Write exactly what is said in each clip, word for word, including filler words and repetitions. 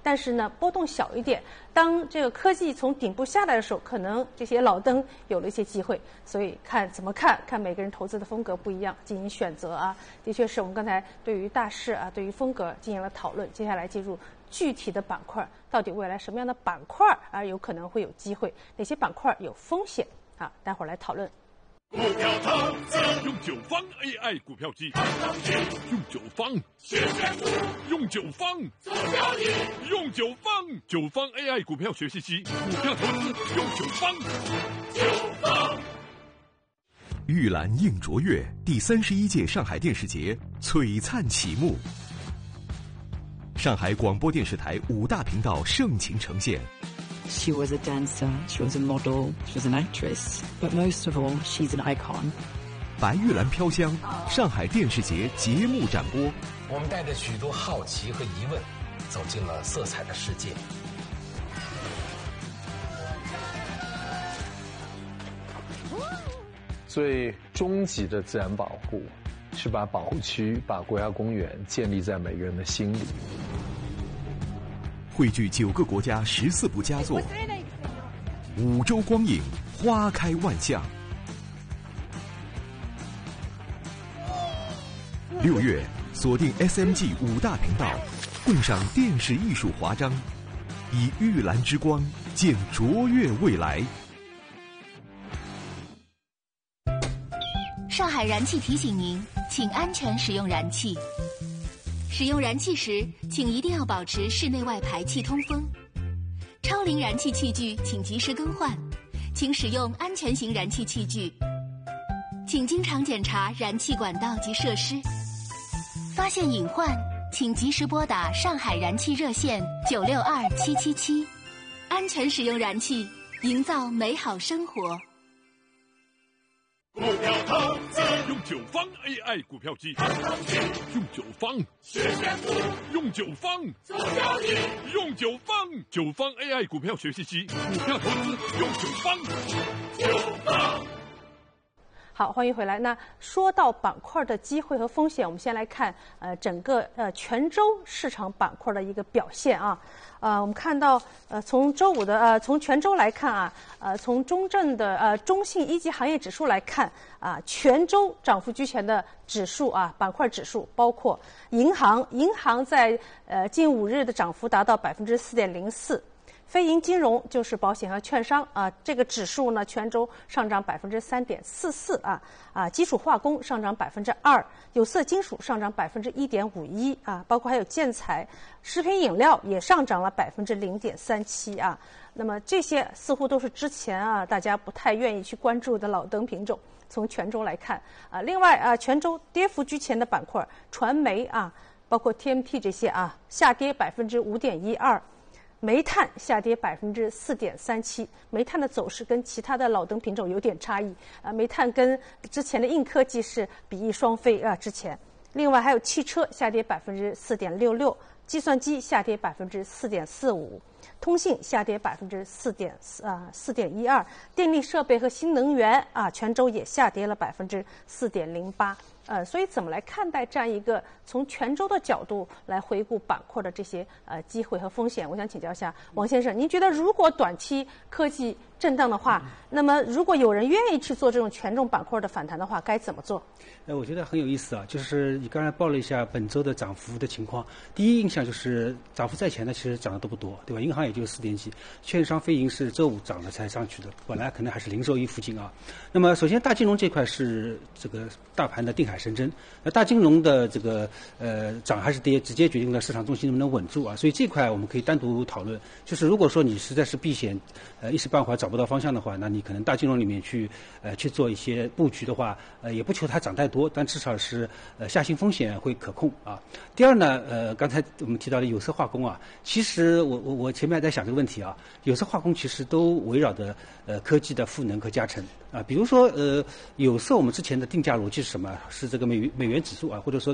但是呢波动小一点。当这个科技从顶部下来的时候，可能这些老灯有了一些机会。所以看怎么看，看每个人投资的风格不一样，进行选择啊。的确是我们刚才对于大势啊，对于风格进行了讨论。接下来进入具体的板块，到底未来什么样的板块啊有可能会有机会，哪些板块有风险啊？待会儿来讨论。 股票投资用九方 A I 股票机，用九方学选股，用九方做交易，用九方九方 A I 股票学习机，股票投资用九方九方。 玉兰映卓越第三十一届上海电视节璀璨启幕，上海广播电视台五大频道盛情呈现。 She was a dancer, she was a model, she was an actress, but most of all, she's an icon. 白玉兰飘香，上海电视节节目展播。 我们带着许多好奇和疑问，走进了色彩的世界。 最终极的自然保护，是把保护区、把国家公园建立在每个人的心里。 汇聚九个国家十四部佳作，五洲光影，花开万象。六月锁定 S M G 五大频道，共赏电视艺术华章，以玉兰之光见卓越未来。 上海燃气提醒您，请安全使用燃气。使用燃气时，请一定要保持室内外排气通风。超龄燃气器具请及时更换，请使用安全型燃气器具。请经常检查燃气管道及设施。发现隐患，请及时拨打上海燃气热线九六二七七七。安全使用燃气，营造美好生活。 股票投资用九方 A I 股票机，用九方学选股，用九方做交易，用九方九方 A I 股票学习机，股票投资用九方九方。 好，欢迎回来。那说到板块的机会和风险，我们先来看呃整个呃全周市场板块的一个表现啊。呃，我们看到呃从周五的呃从全周来看啊，呃从中证的呃中信一级行业指数来看啊，全周涨幅居前的指数啊板块指数包括银行，银行在呃近五日的涨幅达到百分之四点零四。非银金融就是保险和券商啊，这个指数呢全周上涨百分之三点四四啊啊，基础化工上涨百分之二，有色金属上涨百分之一点五一啊，包括还有建材、食品饮料也上涨了百分之零点三七啊。那么这些似乎都是之前啊大家不太愿意去关注的老灯品种。从全周来看啊，另外啊全周跌幅居前的板块，传媒啊，包括 T M T 这些啊，下跌百分之五点一二。煤炭下跌百分之四点三七，煤炭的走势跟其他的老灯品种有点差异啊。煤炭跟之前的硬科技是比翼双飞啊。之前，另外还有汽车下跌百分之四点六六，计算机下跌百分之四点四五，通信下跌百分之四点啊四点一二，电力设备和新能源啊全周也下跌了百分之四点零八。呃，所以怎么来看待这样一个从全周的角度来回顾板块的这些呃机会和风险？我想请教一下王先生，您觉得如果短期科技震荡的话，那么如果有人愿意去做这种权重板块的反弹的话，该怎么做？ 呃，我觉得很有意思啊，就是你刚才报了一下本周的涨幅的情况。第一印象就是涨幅在前的其实涨得都不多，对吧？银行也就四点几，券商非银是周五涨了才上去的，本来可能还是零售一附近啊。那么首先大金融这块是这个大盘的定海神针，那大金融的这个呃涨还是跌，直接决定了市场重心能不能稳住啊。所以这块我们可以单独讨论。就是如果说你实在是避险，呃一时半会儿找不到方向的话，那你可能大金融里面去呃去做一些布局的话，呃也不求它涨太多，但至少是呃下行风险会可控啊。第二呢，呃刚才我们提到的有色化工啊，其实我我我前面还在想这个问题啊，有色化工其实都围绕着呃科技的赋能和加成啊。比如说呃有色我们之前的定价逻辑是什么？是这个美美元指数啊，或者说这个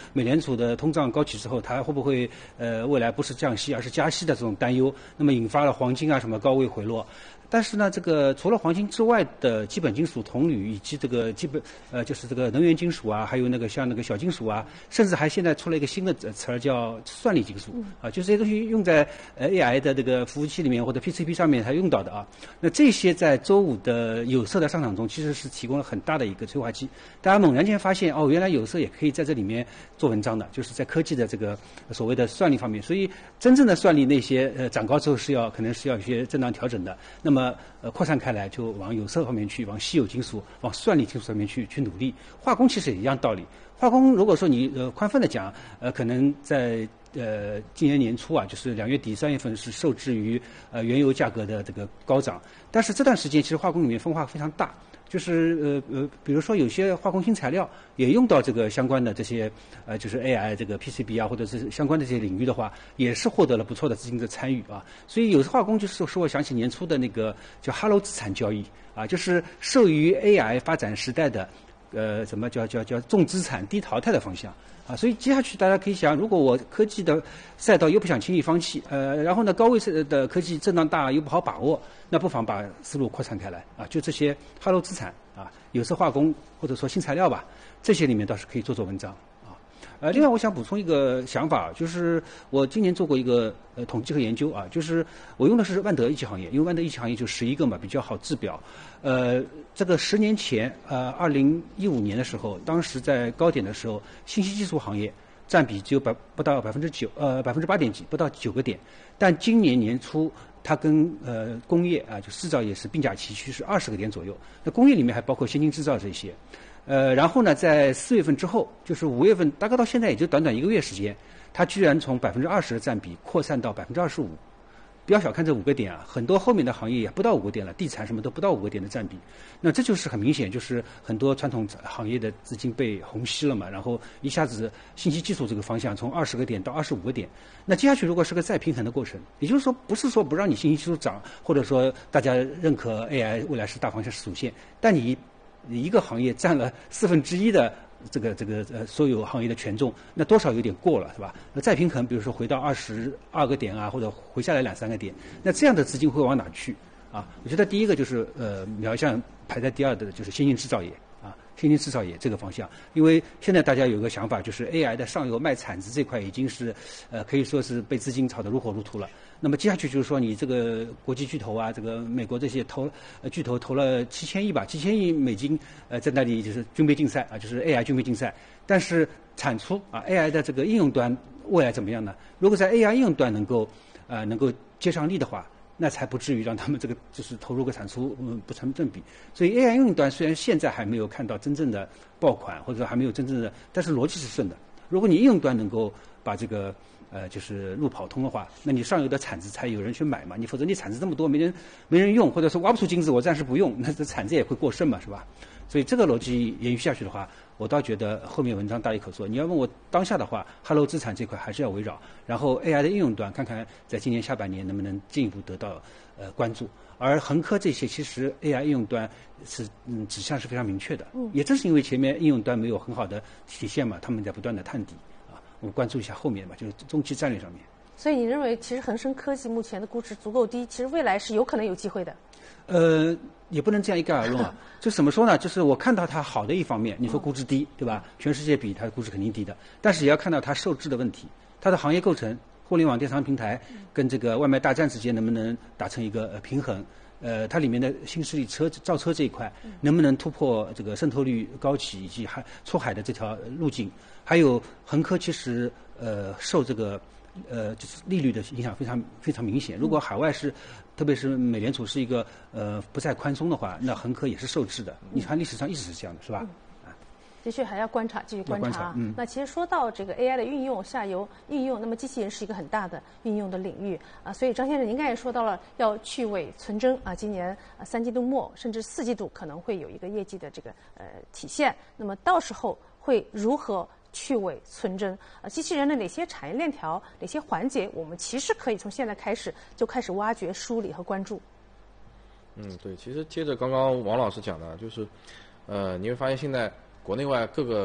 美联储的通胀高企之后，它会不会呃未来不是降息而是加息的这种担忧，那么引发了黄金啊什么高位回落。但是呢，这个除了黄金之外的基本金属铜铝以及这个基本呃就是这个能源金属啊，还有那个像那个小金属啊，甚至还现在出了一个新的词儿叫算力金属啊，就这些东西用在呃 A I 的这个服务器里面或者 P C B 上面才用到的啊。那这些在周五的有色的上涨中其实是提供了很大的一个催化剂，大家猛然间发现哦，原来有色也可以在这里面做文章的，就是在科技的这个所谓的算力方面。所以真正的算力那些呃涨高之后是要可能是要有一些震荡调整的，那么呃扩散开来就往有色方面去，往稀有金属、往算力金属上面去去努力。化工其实也一样道理。化工如果说你呃宽泛的讲，呃可能在呃今年年初啊，就是两月底三月份是受制于呃原油价格的这个高涨，但是这段时间其实化工里面分化非常大。就是呃呃，比如说有些化工新材料也用到这个相关的这些呃，就是 A I 这个 P C B 啊，或者是相关的这些领域的话，也是获得了不错的资金的参与啊。所以有色化工就是说我想起年初的那个叫哈喽资产交易啊，就是受于 A I 发展时代的呃什么叫叫叫重资产低淘汰的方向。啊，所以接下去大家可以想，如果我科技的赛道又不想轻易放弃，呃，然后呢高位的科技震荡大又不好把握，那不妨把思路扩散开来啊，就这些哈喽资产啊，有色化工或者说新材料吧，这些里面倒是可以做做文章啊。呃，另外我想补充一个想法，就是我今年做过一个呃统计和研究啊，就是我用的是万德一级行业，因为万德一级行业就十一个嘛，比较好制表。呃，这个十年前，呃，二零一五年的时候，当时在高点的时候，信息技术行业占比只有百不到百分之九，呃，百分之八点几，不到九个点。但今年年初，它跟呃工业啊，就制造业是并驾齐驱，是二十个点左右。那工业里面还包括先进制造这些。呃，然后呢，在四月份之后，就是五月份，大概到现在也就短短一个月时间，它居然从百分之二十的占比扩散到百分之二十五。不要小看这五个点啊，很多后面的行业也不到五个点了，地产什么都不到五个点的占比。那这就是很明显，就是很多传统行业的资金被虹吸了嘛，然后一下子信息技术这个方向从二十个点到二十五个点。那接下去如果是个再平衡的过程，也就是说不是说不让你信息技术涨，或者说大家认可 A I 未来是大方向是主线，但你一个行业占了四分之一的这个这个呃所有行业的权重，那多少有点过了，是吧？那再平衡，比如说回到二十二个点啊，或者回下来两三个点，那这样的资金会往哪去啊？我觉得第一个就是呃瞄向排在第二的就是先进制造业啊，先进制造业这个方向，因为现在大家有个想法，就是 A I 的上游卖铲子这块已经是呃可以说是被资金炒得如火如荼了。那么接下去就是说，你这个国际巨头啊，这个美国这些投呃巨头投了七千亿吧，七千亿美金，呃，在那里就是军备竞赛啊，就是 A I 军备竞赛。但是产出啊 ，A I 的这个应用端未来怎么样呢？如果在 A I 应用端能够呃能够接上力的话，那才不至于让他们这个就是投入和产出嗯不成正比。所以 A I 应用端虽然现在还没有看到真正的爆款，或者说还没有真正的，但是逻辑是顺的。如果你应用端能够把这个呃，就是路跑通的话，那你上游的铲子才有人去买嘛，你否则你铲子这么多，没人没人用，或者说挖不出金子，我暂时不用，那这铲子也会过剩嘛，是吧？所以这个逻辑延续下去的话，我倒觉得后面文章大有可做。你要问我当下的话，哈喽资产这块还是要围绕，然后 A I 的应用端，看看在今年下半年能不能进一步得到呃关注。而恒科这些其实 A I 应用端是嗯指向是非常明确的，嗯，也正是因为前面应用端没有很好的体现嘛，他们在不断的探底。我们关注一下后面吧，就是中期战略上面。 所以你认为，其实恒生科技目前的估值足够低，其实未来是有可能有机会的。 呃，也不能这样一概而论啊。就怎么说呢？就是我看到它好的一方面，你说估值低，对吧？全世界比它的估值肯定低的，但是也要看到它受制的问题，它的行业构成、互联网电商平台跟这个外卖大战之间能不能达成一个呃平衡？呃，它里面的新势力车造车这一块能不能突破这个渗透率高企以及海出海的这条路径？还有恒科其实呃受这个呃就是利率的影响非常非常明显。如果海外是，特别是美联储是一个呃不再宽松的话，那恒科也是受制的。你看历史上一直是这样的，是吧？ 的确还要观察，继续观察。 观察嗯、 那其实说到这个 A I 的运用，下游运用，那么机器人是一个很大的运用的领域啊。所以张先生，您刚才也说到了要去伪存真啊，今年啊三季度末甚至四季度可能会有一个业绩的这个呃体现。那么到时候会如何去伪存真？啊，机器人的哪些产业链条、哪些环节，我们其实可以从现在开始就开始挖掘、梳理和关注。 嗯，对，其实接着刚刚王老师讲的，就是呃，你会发现现在国内外各个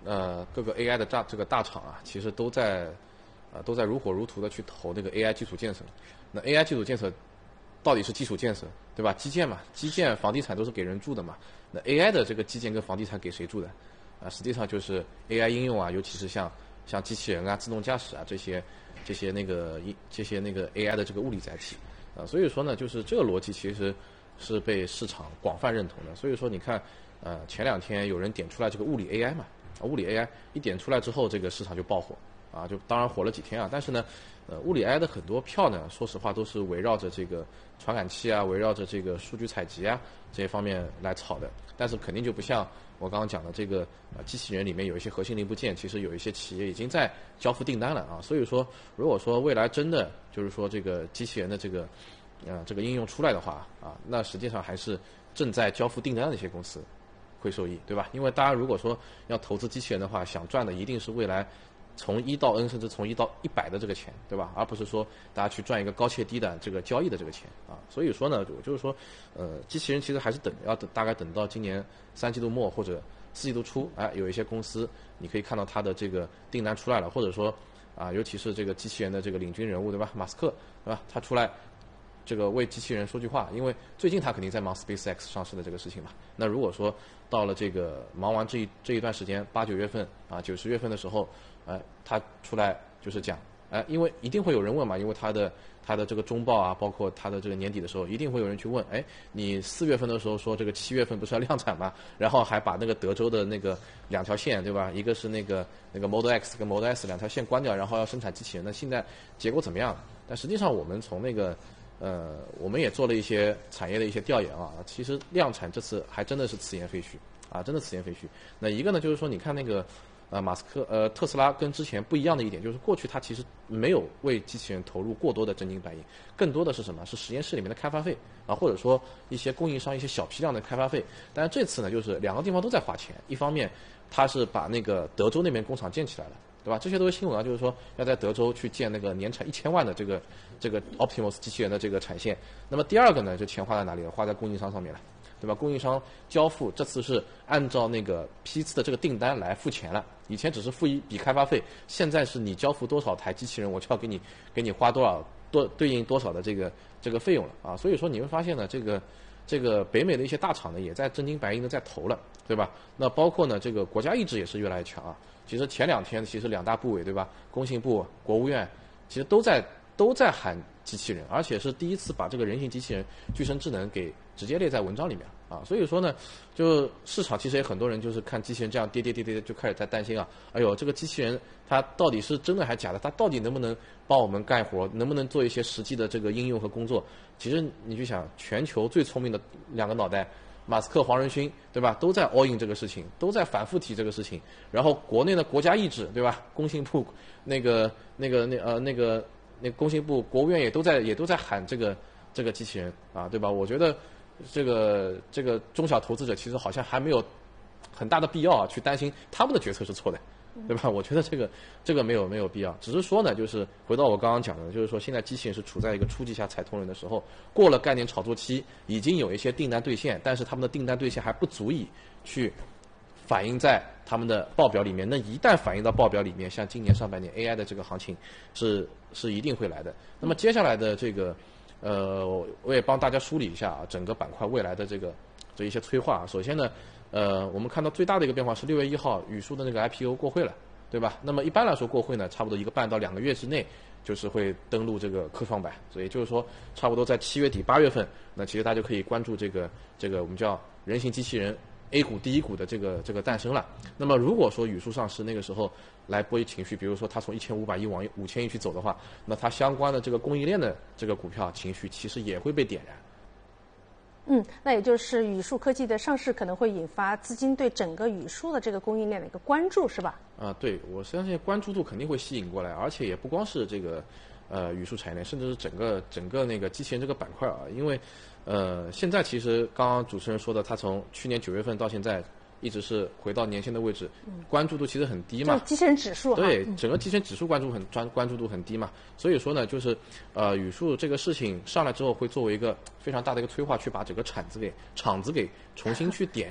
呃各个 A I 的大这个大厂啊，其实都在呃都在如火如荼的去投那个 A I 基础建设。那 A I 基础建设到底是基础建设，对吧？基建嘛，基建、房地产都是给人住的嘛。那 A I 的这个基建跟房地产给谁住的？啊，实际上就是 A I 应用啊，尤其是像像机器人啊、自动驾驶啊这些这些那个一这些那个 A I 的这个物理载体啊，所以说呢，就是这个逻辑其实是被市场广泛认同的。所以说你看，呃，前两天有人点出来这个物理 A I 嘛。物理 A I 一点出来之后，这个市场就爆火啊，就当然火了几天啊。但是呢，呃，物理 A I 的很多票呢，说实话都是围绕着这个传感器啊，围绕着这个数据采集啊这些方面来炒的。但是肯定就不像我刚刚讲的这个呃机器人里面有一些核心零部件，其实有一些企业已经在交付订单了啊。所以说，如果说未来真的就是说这个机器人的这个呃这个应用出来的话啊，那实际上还是正在交付订单的一些公司会受益，对吧？因为大家如果说要投资机器人的话，想赚的一定是未来从一到 N 甚至从一到一百的这个钱，对吧？而不是说大家去赚一个高切低的这个交易的这个钱啊。所以说呢，我就是说，呃，机器人其实还是等要等大概等到今年三季度末或者四季度初，哎，有一些公司你可以看到它的这个订单出来了，或者说啊，尤其是这个机器人的这个领军人物，对吧？马斯克，对吧？他出来。这个为机器人说句话，因为最近他肯定在忙 SpaceX 上市的这个事情嘛。那如果说到了这个忙完这一这一段时间，八九月份啊，九十月份的时候，呃，他出来就是讲，哎，因为一定会有人问嘛，因为他的他的这个中报啊，包括他的这个年底的时候，一定会有人去问，哎，你四月份的时候说这个七月份不是要量产嘛，然后还把那个德州的那个两条线，对吧？一个是那个那个 Model X 跟 Model S 两条线关掉，然后要生产机器人，那现在结果怎么样？但实际上我们从那个呃，我们也做了一些产业的一些调研啊，其实量产这次还真的是此言非虚啊，真的此言非虚。那一个呢，就是说你看那个呃马斯克呃特斯拉跟之前不一样的一点，就是过去它其实没有为机器人投入过多的真金白银，更多的是什么？是实验室里面的开发费啊，或者说一些供应商一些小批量的开发费。但是这次呢，就是两个地方都在花钱，一方面它是把那个德州那边工厂建起来了。对吧？这些都是新闻啊，就是说要在德州去建那个年产一千万的这个这个 Optimus 机器人的这个产线。那么第二个呢，就钱花在哪里了？花在供应商上面了，对吧？供应商交付这次是按照那个批次的这个订单来付钱了。以前只是付一笔开发费，现在是你交付多少台机器人，我就要给你给你花多少多对应多少的这个这个费用了啊。所以说你会发现呢，这个这个北美的一些大厂呢，也在真金白银的在投了，对吧？那包括呢，这个国家意志也是越来越强啊。其实前两天，其实两大部委，对吧？工信部、国务院，其实都在都在喊机器人，而且是第一次把这个人形机器人、具身智能给直接列在文章里面啊。所以说呢，就市场其实也很多人就是看机器人这样跌跌跌跌，就开始在担心啊，哎呦，这个机器人它到底是真的还是假的？它到底能不能帮我们干活？能不能做一些实际的这个应用和工作？其实你就想，全球最聪明的两个脑袋。马斯克、黄仁勋，对吧？都在 all in 这个事情，都在反复提这个事情。然后国内的国家意志，对吧？工信部那个、那个、那呃、那个、那个工信部、国务院也都在也都在喊这个这个机器人啊，对吧？我觉得这个这个中小投资者其实好像还没有很大的必要啊，去担心他们的决策是错的。对吧？我觉得这个这个没有没有必要，只是说呢，就是回到我刚刚讲的，就是说现在机器人是处在一个初级下踩同仁的时候，过了概念炒作期，已经有一些订单兑现，但是他们的订单兑现还不足以去反映在他们的报表里面。那一旦反映到报表里面，像今年上半年 A I 的这个行情是是一定会来的。那么接下来的这个呃，我也帮大家梳理一下啊，整个板块未来的这个这一些催化。首先呢。呃，我们看到最大的一个变化是六月一号宇树的那个 I P O 过会了，对吧？那么一般来说过会呢，差不多一个半到两个月之内，就是会登陆这个科创板，所以就是说，差不多在七月底八月份，那其实大家就可以关注这个这个我们叫人形机器人 A 股第一股的这个这个诞生了。那么如果说宇树上市那个时候来波及情绪，比如说它从一千五百亿往五千亿去走的话，那它相关的这个供应链的这个股票情绪其实也会被点燃。 嗯，那也就是宇树科技的上市可能会引发资金对整个宇树的这个供应链的一个关注，是吧？ 啊，对，我相信关注度肯定会吸引过来，而且也不光是这个呃宇树产业链，甚至是整个整个那个机器人这个板块啊，因为呃现在其实刚刚主持人说的，他从去年九月份到现在。一直是回到年线的位置，关注度其实很低嘛。 就是机器人指数。 对，整个机器人指数关注很专关注度很低嘛。所以说呢，就是呃宇树这个事情上来之后，会作为一个非常大的一个催化，去把整个厂子给厂子给重新去点热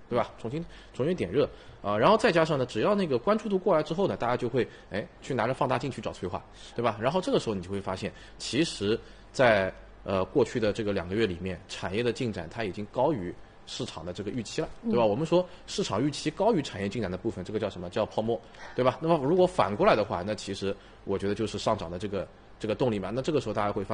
对吧？重新重新点热啊、呃，然后再加上呢，只要那个关注度过来之后呢，大家就会哎去拿着放大镜去找催化，对吧？然后这个时候你就会发现，其实在呃过去的这个两个月里面，产业的进展它已经高于市场的这个预期了，对吧？ 嗯、 我们说市场预期高于产业进展的部分，这个叫什么？叫泡沫，对吧？那么如果反过来的话，那其实我觉得就是上涨的这个这个动力嘛。那这个时候大家会发现。